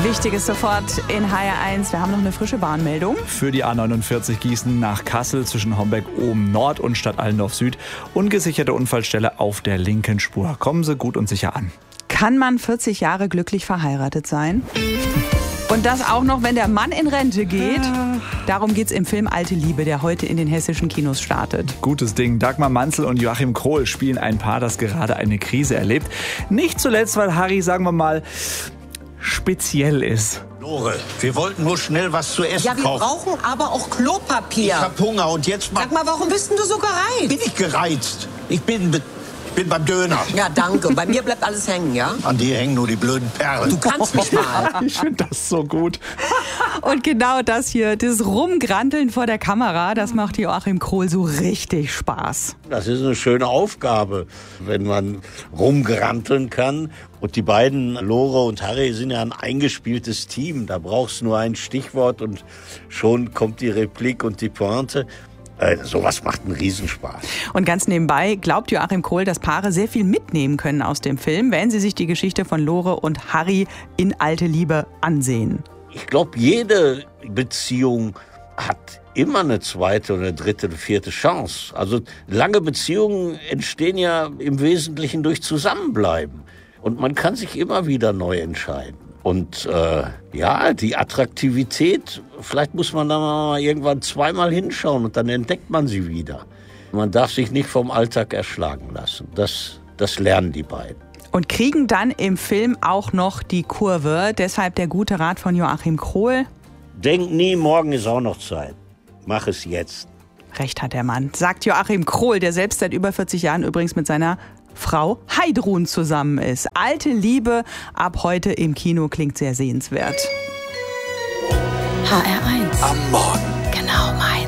Wichtiges sofort in HR1. Wir haben noch eine frische Bahnmeldung. Für die A49 Gießen nach Kassel zwischen Homberg-Ohm Nord und Stadt Allendorf Süd. Ungesicherte Unfallstelle auf der linken Spur. Kommen Sie gut und sicher an. Kann man 40 Jahre glücklich verheiratet sein? Und das auch noch, wenn der Mann in Rente geht. Darum geht's im Film Alte Liebe, der heute in den hessischen Kinos startet. Gutes Ding. Dagmar Manzel und Joachim Krohl spielen ein Paar, das gerade eine Krise erlebt. Nicht zuletzt, weil Harry, sagen wir mal, speziell ist. Lore, wir wollten nur schnell was zu essen kaufen. Ja, wir brauchen aber auch Klopapier. Ich hab Hunger und jetzt mal... Sag mal, warum bist denn du so gereizt? Bin ich gereizt? Ich bin beim Döner. Ja, danke. Bei mir bleibt alles hängen, ja? An dir hängen nur die blöden Perlen. Du kannst mich mal. Ich finde das so gut. Und genau das hier, das Rumgranteln vor der Kamera, das macht Joachim Krohl so richtig Spaß. Das ist eine schöne Aufgabe, wenn man rumgranteln kann. Und die beiden, Lore und Harry, sind ja ein eingespieltes Team. Da brauchst du nur ein Stichwort und schon kommt die Replik und die Pointe. Sowas macht einen Riesenspaß. Und ganz nebenbei glaubt Joachim Krohl, dass Paare sehr viel mitnehmen können aus dem Film, wenn sie sich die Geschichte von Lore und Harry in Alte Liebe ansehen. Ich glaube, jede Beziehung hat immer eine zweite oder dritte oder vierte Chance. Also lange Beziehungen entstehen ja im Wesentlichen durch Zusammenbleiben. Und man kann sich immer wieder neu entscheiden. Und die Attraktivität, vielleicht muss man da mal irgendwann zweimal hinschauen und dann entdeckt man sie wieder. Man darf sich nicht vom Alltag erschlagen lassen. Das lernen die beiden. Und kriegen dann im Film auch noch die Kurve. Deshalb der gute Rat von Joachim Krohl. Denk nie, morgen ist auch noch Zeit. Mach es jetzt. Recht hat der Mann, sagt Joachim Krohl, der selbst seit über 40 Jahren übrigens mit seiner Frau Heidrun zusammen ist. Alte Liebe ab heute im Kino, klingt sehr sehenswert. HR1. Am Morgen. Genau meins.